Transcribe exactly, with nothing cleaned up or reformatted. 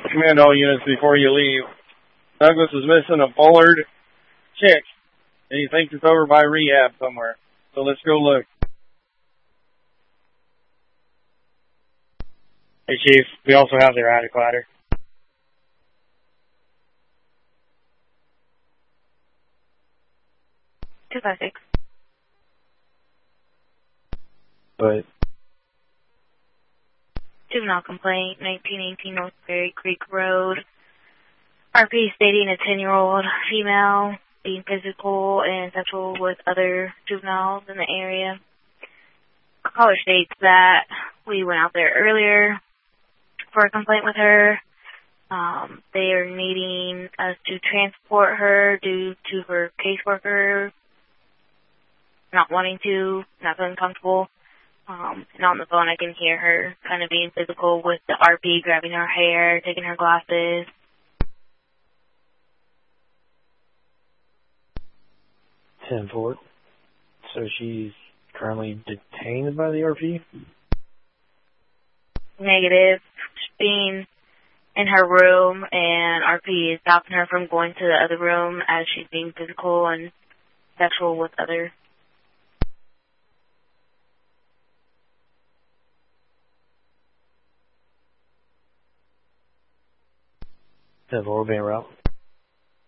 Command all units before you leave. Douglas is missing a Bullard chick, and he thinks it's over by rehab somewhere. So let's go look. Hey, Chief. We also have their attic ladder. two five six. But... Juvenile complaint, nineteen eighteen North Berry Creek Road. R P stating a ten-year-old female being physical and sexual with other juveniles in the area. Caller states that we went out there earlier for a complaint with her. Um, they are needing us to transport her due to her caseworker not wanting to, not feeling comfortable. Um, and on the phone I can hear her kind of being physical with the R P, grabbing her hair, taking her glasses. ten four. So she's currently detained by the R P? Negative. She's being in her room, and R P is stopping her from going to the other room as she's being physical and sexual with other. ten four, being route.